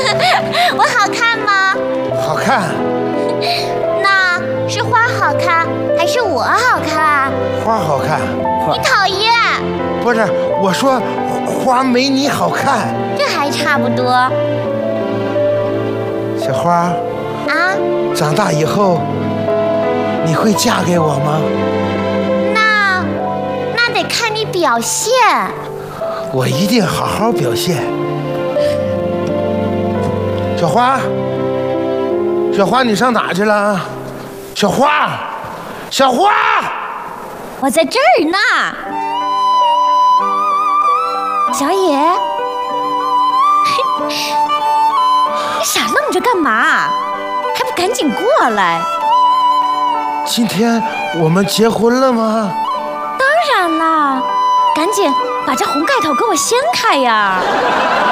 我好看吗？ 好看。 那是花好看还是我好看？ 花好看。 你讨厌。 不是，我说花没你好看。 这还差不多。 小花啊， 长大以后你会嫁给我吗？ 那得看你表现。 我一定好好表现。小花，小花，你上哪去了？小花，小花， 我在这儿呢。小野，你傻愣着干嘛？还不赶紧过来！ 今天我们结婚了吗？ 当然了，赶紧把这红盖头给我掀开呀！